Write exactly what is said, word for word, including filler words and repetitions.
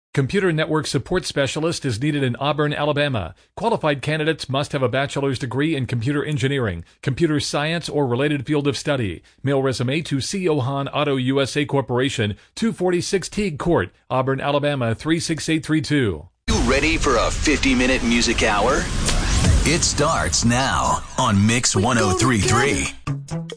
Computer network support specialist is needed in Auburn, Alabama. Qualified candidates must have a bachelor's degree in computer engineering, computer science, or related field of study. Mail resume to C. Ohan Auto U S A Corporation, two forty-six Teague Court, Auburn, Alabama, three six eight three two. You ready for a fifty-minute music hour? It starts now on Mix one oh three point three.